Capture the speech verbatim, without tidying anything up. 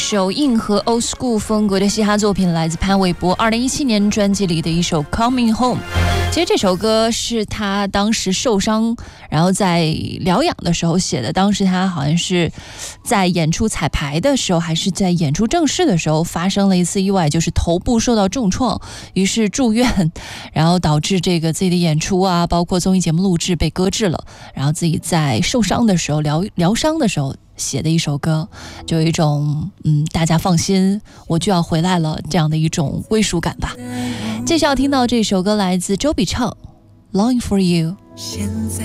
首硬核 old school 风格的嘻哈作品，来自潘玮柏二零一七年专辑里的一首 Coming Home。 其实这首歌是他当时受伤然后在疗养的时候写的，当时他好像是在演出彩排的时候还是在演出正式的时候发生了一次意外，就是头部受到重创，于是住院，然后导致这个自己的演出啊包括综艺节目录制被搁置了，然后自己在受伤的时候疗疗伤的时候写的一首歌，就有一种嗯，大家放心我就要回来了这样的一种归属感吧。接下来听到这首歌来自周笔畅 Longing for You。